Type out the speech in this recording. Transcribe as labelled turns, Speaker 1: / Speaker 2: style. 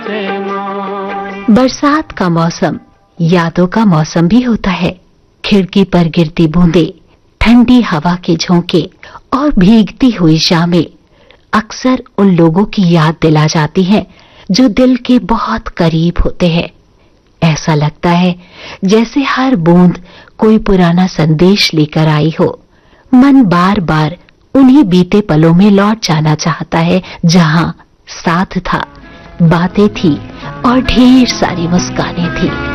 Speaker 1: बरसात का मौसम यादों का मौसम भी होता है। खिड़की पर गिरती बूंदें, ठंडी हवा के झोंके और भीगती हुई शामें अक्सर उन लोगों की याद दिला जाती हैं जो दिल के बहुत करीब होते हैं। ऐसा लगता है जैसे हर बूंद कोई पुराना संदेश लेकर आई हो। मन बार बार उन्हीं बीते पलों में लौट जाना चाहता है जहां साथ था, बातें थी और ढेर सारी मुस्कानें थी।